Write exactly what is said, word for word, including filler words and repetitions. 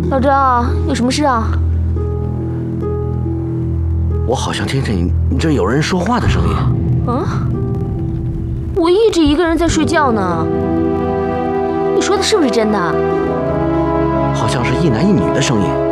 老张，有什么事啊？ 我好像听见你你这有人说话的声音。 嗯？我一直一个人在睡觉呢。你说的是不是真的？ 好像是一男一女的声音。